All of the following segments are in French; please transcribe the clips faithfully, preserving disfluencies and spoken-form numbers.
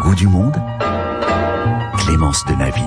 goût du monde, Clémence Denavy.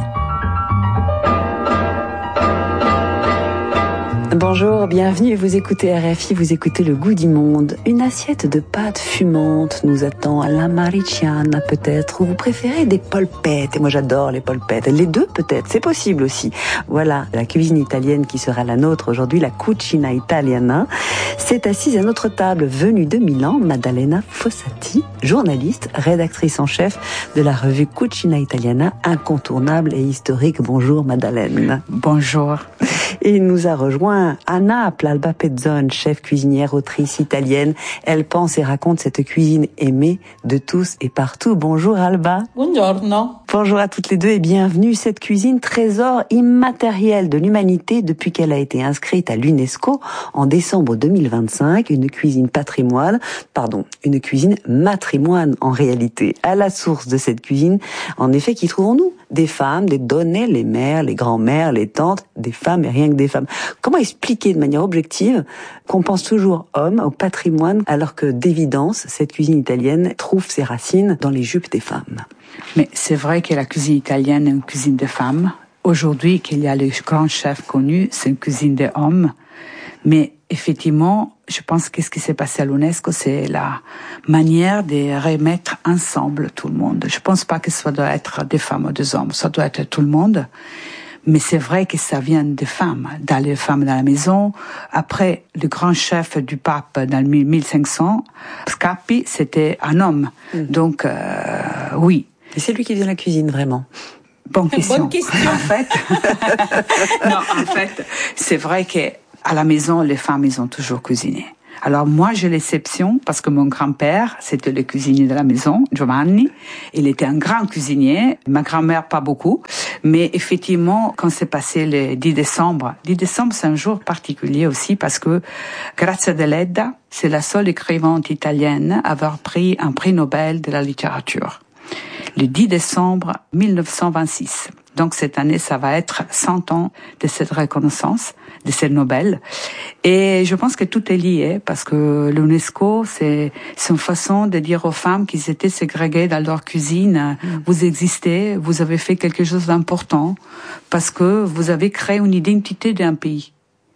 Bonjour, bienvenue, vous écoutez R F I, vous écoutez Le Goût du Monde. Une assiette de pâtes fumantes nous attend, à la mariciana peut-être, ou vous préférez des polpettes, et moi j'adore les polpettes, les deux peut-être, c'est possible aussi. Voilà, la cuisine italienne qui sera la nôtre aujourd'hui, la Cucina Italiana. C'est assise à notre table, venue de Milan, Maddalena Fossati, journaliste, rédactrice en chef de la revue Cucina Italiana, incontournable et historique. Bonjour Maddalena. Bonjour. Et il nous a rejoint à Naples, Alba Pezzone, chef cuisinière, autrice italienne. Elle pense et raconte cette cuisine aimée de tous et partout. Bonjour Alba. Buongiorno. Bonjour à toutes les deux et bienvenue. Cette cuisine, trésor immatériel de l'humanité depuis qu'elle a été inscrite à l'UNESCO en décembre deux mille vingt-cinq. Une cuisine patrimoine, pardon, une cuisine matrimoine en réalité. À la source de cette cuisine, en effet, qui trouvons-nous? Des femmes, des donnes, les mères, les grands-mères, les tantes, des femmes et rien que des femmes. Comment expliquer de manière objective qu'on pense toujours homme au patrimoine alors que d'évidence, cette cuisine italienne trouve ses racines dans les jupes des femmes? Mais c'est vrai que la cuisine italienne est une cuisine de femmes. Aujourd'hui, qu'il y a les grands chefs connus, c'est une cuisine d'hommes. Mais effectivement, je pense que ce qui s'est passé à l'UNESCO, c'est la manière de remettre ensemble tout le monde. Je pense pas que ça doit être des femmes ou des hommes, ça doit être tout le monde. Mais c'est vrai que ça vient des femmes, dans les femmes dans la maison. Après, le grand chef du pape dans le mille cinq cents, Scapi, c'était un homme. Mmh. Donc, euh, oui. Et c'est lui qui vient de la cuisine, vraiment? Bonne question. Bonne question. En fait, non, en fait, c'est vrai que à la maison, les femmes, ils ont toujours cuisiné. Alors moi, j'ai l'exception parce que mon grand-père, c'était le cuisinier de la maison, Giovanni. Il était un grand cuisinier. Ma grand-mère, pas beaucoup. Mais effectivement, quand c'est passé le dix décembre, dix décembre, c'est un jour particulier aussi parce que Grazia Deledda, c'est la seule écrivainte italienne à avoir pris un prix Nobel de la littérature. Le dix décembre mille neuf cent vingt-six. Donc cette année, ça va être cent ans de cette reconnaissance, de cette Nobel. Et je pense que tout est lié parce que l'UNESCO, c'est, c'est une façon de dire aux femmes qu'ils étaient ségrégées dans leur cuisine. Mmh. Vous existez, vous avez fait quelque chose d'important parce que vous avez créé une identité d'un pays.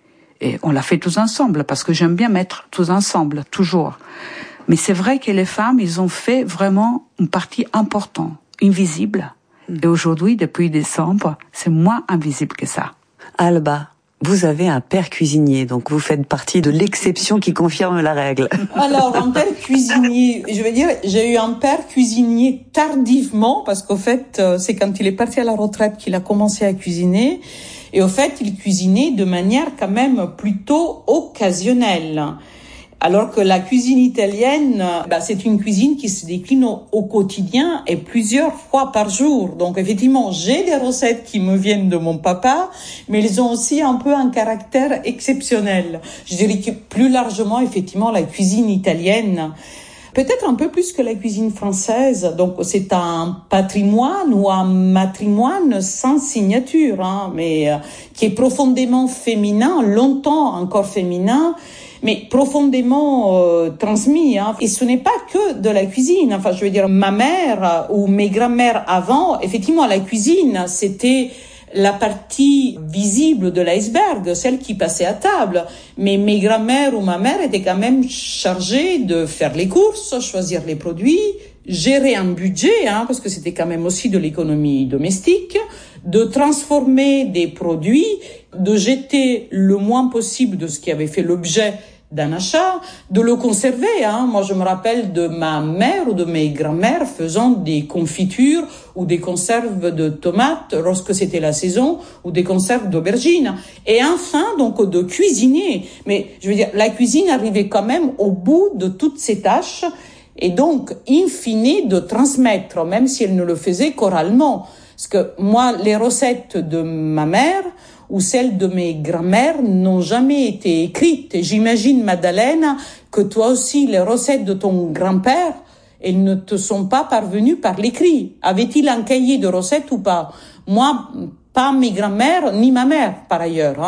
Et on l'a fait tous ensemble parce que j'aime bien mettre tous ensemble, toujours. Mais c'est vrai que les femmes, ils ont fait vraiment une partie importante, invisible. Et aujourd'hui, depuis décembre, c'est moins invisible que ça. Alba, vous avez un père cuisinier, donc vous faites partie de l'exception qui confirme la règle. Alors, un père cuisinier, je veux dire, j'ai eu un père cuisinier tardivement, parce qu'au fait, c'est quand il est parti à la retraite qu'il a commencé à cuisiner. Et au fait, il cuisinait de manière quand même plutôt occasionnelle. Alors que la cuisine italienne, bah, c'est une cuisine qui se décline au, au quotidien et plusieurs fois par jour. Donc effectivement, j'ai des recettes qui me viennent de mon papa, mais elles ont aussi un peu un caractère exceptionnel. Je dirais que plus largement, effectivement, la cuisine italienne, peut-être un peu plus que la cuisine française. Donc c'est un patrimoine ou un matrimoine sans signature, hein, mais euh, qui est profondément féminin, longtemps encore féminin, mais profondément euh, transmis. Hein. Et ce n'est pas que de la cuisine. Enfin, je veux dire, ma mère ou mes grand-mères avant, effectivement, la cuisine, c'était la partie visible de l'iceberg, celle qui passait à table. Mais mes grand-mères ou ma mère étaient quand même chargées de faire les courses, choisir les produits, gérer un budget, hein, parce que c'était quand même aussi de l'économie domestique, de transformer des produits, de jeter le moins possible de ce qui avait fait l'objet d'un achat, de le conserver. Hein. Moi, je me rappelle de ma mère ou de mes grand-mères faisant des confitures ou des conserves de tomates lorsque c'était la saison ou des conserves d'aubergines. Et enfin, donc, de cuisiner. Mais, je veux dire, la cuisine arrivait quand même au bout de toutes ces tâches et donc, in fine, de transmettre, même si elle ne le faisait qu'oralement. Parce que moi, les recettes de ma mère ou celles de mes grand-mères n'ont jamais été écrites. Et j'imagine, Maddalena, que toi aussi, les recettes de ton grand-père, elles ne te sont pas parvenues par l'écrit. Avait-il un cahier de recettes ou pas? Moi, pas mes grand-mères, ni ma mère, par ailleurs. Hein.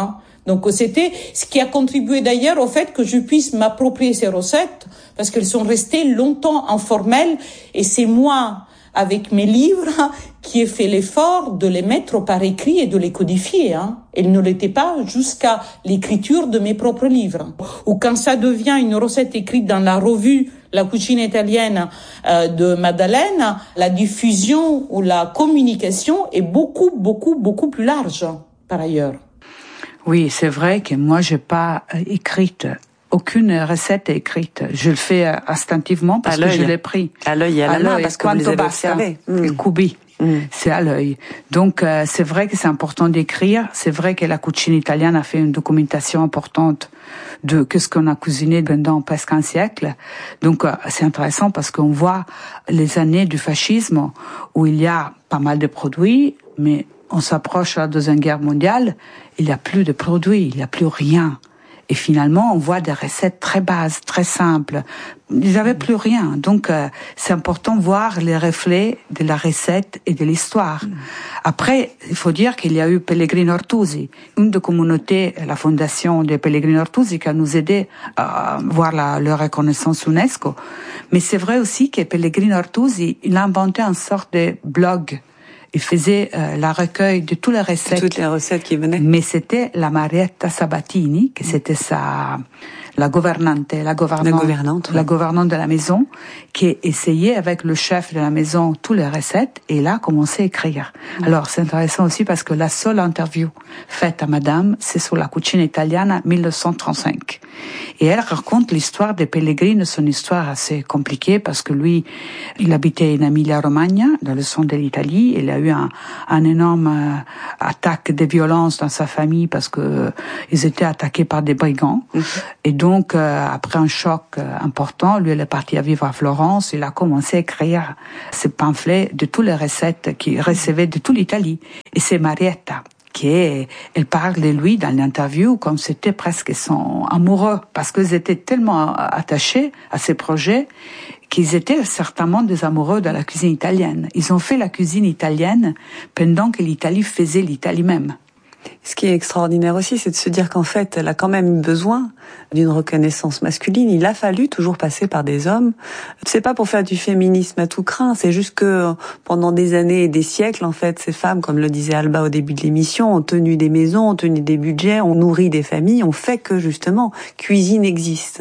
Donc c'était ce qui a contribué d'ailleurs au fait que je puisse m'approprier ces recettes, parce qu'elles sont restées longtemps informelles, et c'est moi, avec mes livres, qui ai fait l'effort de les mettre par écrit et de les codifier. Hein. Elles ne l'étaient pas jusqu'à l'écriture de mes propres livres. Ou quand ça devient une recette écrite dans la revue La cucina italienne euh, de Maddalena, la diffusion ou la communication est beaucoup, beaucoup, beaucoup plus large, par ailleurs. Oui, c'est vrai que moi, j'ai pas écrite aucune recette écrite. Je le fais instinctivement parce que je l'ai pris. À l'œil et à, à la main, parce que vous les avez observés. Mm. Cubi. Mm. C'est à l'œil. Donc, euh, c'est vrai que c'est important d'écrire. C'est vrai que la cucina italienne a fait une documentation importante de qu'est-ce qu'on a cuisiné pendant presque un siècle. Donc, euh, c'est intéressant parce qu'on voit les années du fascisme où il y a pas mal de produits, mais on s'approche de la Deuxième Guerre mondiale, il n'y a plus de produits, il n'y a plus rien. Et finalement, on voit des recettes très bases, très simples. Ils n'avaient plus rien. Donc, euh, c'est important de voir les reflets de la recette et de l'histoire. Mm. Après, il faut dire qu'il y a eu Pellegrino Ortusi, une des communautés, la fondation de Pellegrino Ortusi, qui a nous aidé à voir la, leur reconnaissance UNESCO. Mais c'est vrai aussi que Pellegrino Ortusi, il a inventé une sorte de blog. Il faisait euh, la recueil de toutes les recettes. Toutes les recettes qui venaient. Mais c'était la Marietta Sabatini, que c'était sa, la gouvernante, la gouvernante, la gouvernante, la gouvernante de la maison, qui essayait avec le chef de la maison toutes les recettes, et là, commençait à écrire. Mm. Alors, c'est intéressant aussi parce que la seule interview faite à madame, c'est sur la cucina italiana mille neuf cent trente-cinq. Et elle raconte l'histoire de Pellegrino, son histoire assez compliquée parce que lui, il habitait en Emilia-Romagna, dans le centre de l'Italie. Il a eu un, un énorme euh, attaque de violence dans sa famille parce que euh, ils étaient attaqués par des brigands. Mm-hmm. Et donc, euh, après un choc euh, important, lui, il est parti à vivre à Florence. Il a commencé à écrire ses pamphlets de toutes les recettes qu'il recevait de toute l'Italie. Et c'est Marietta qui est, elle parle de lui dans l'interview comme c'était presque son amoureux, parce qu'ils étaient tellement attachés à ces projets qu'ils étaient certainement des amoureux de la cuisine italienne. Ils ont fait la cuisine italienne pendant que l'Italie faisait l'Italie même. Ce qui est extraordinaire aussi, c'est de se dire qu'en fait, elle a quand même eu besoin d'une reconnaissance masculine. Il a fallu toujours passer par des hommes. C'est pas pour faire du féminisme à tout crin, c'est juste que pendant des années et des siècles, en fait, ces femmes, comme le disait Alba au début de l'émission, ont tenu des maisons, ont tenu des budgets, ont nourri des familles, ont fait que, justement, cuisine existe.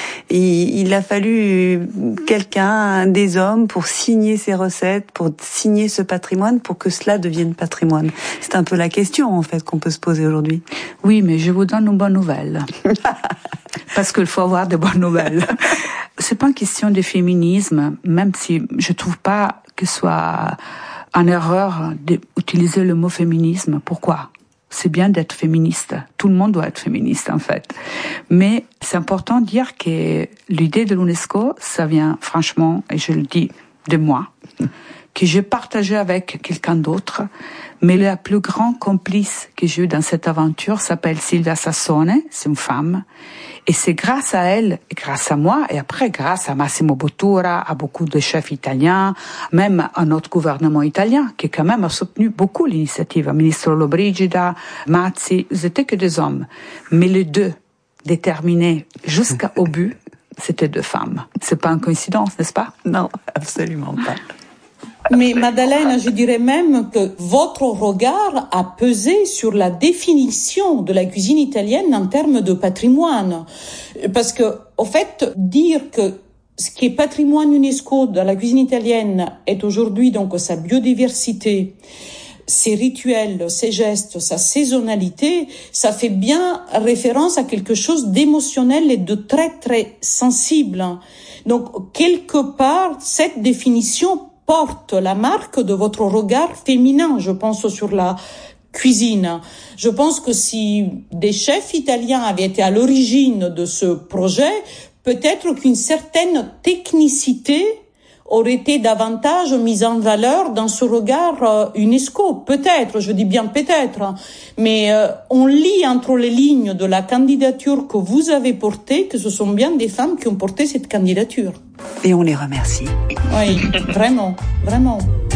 Et il a fallu quelqu'un, des hommes, pour signer ces recettes, pour signer ce patrimoine, pour que cela devienne patrimoine. C'est un peu la question, en fait, qu'on peut se poser aujourd'hui. Oui, mais je vous donne une bonne nouvelle. Parce qu'il faut avoir de bonnes nouvelles. C'est pas une question de féminisme, même si je trouve pas que ce soit une erreur d'utiliser le mot féminisme. Pourquoi? C'est bien d'être féministe. Tout le monde doit être féministe, en fait. Mais c'est important de dire que l'idée de l'UNESCO, ça vient franchement, et je le dis, de moi, que j'ai partagé avec quelqu'un d'autre. Mais la plus grande complice que j'ai eue dans cette aventure s'appelle Silvia Sassone, c'est une femme. Et c'est grâce à elle, et grâce à moi, et après grâce à Massimo Bottura, à beaucoup de chefs italiens, même à notre gouvernement italien, qui quand même a soutenu beaucoup l'initiative. Ministre Lollobrigida, Mazzi, ils étaient que des hommes. Mais les deux, déterminés jusqu'au but, c'était deux femmes. C'est pas une coïncidence, n'est-ce pas? Non, absolument pas. Mais Maddalena, je dirais même que votre regard a pesé sur la définition de la cuisine italienne en termes de patrimoine. Parce que, au fait, dire que ce qui est patrimoine UNESCO de la cuisine italienne est aujourd'hui donc sa biodiversité, ses rituels, ses gestes, sa saisonnalité, ça fait bien référence à quelque chose d'émotionnel et de très très sensible. Donc, quelque part, cette définition porte la marque de votre regard féminin, je pense, sur la cuisine. Je pense que si des chefs italiens avaient été à l'origine de ce projet, peut-être qu'une certaine technicité aurait été davantage mise en valeur dans ce regard euh, UNESCO. Peut-être, je dis bien peut-être, mais euh, on lit entre les lignes de la candidature que vous avez portée que ce sont bien des femmes qui ont porté cette candidature. Et on les remercie. Oui, vraiment, vraiment.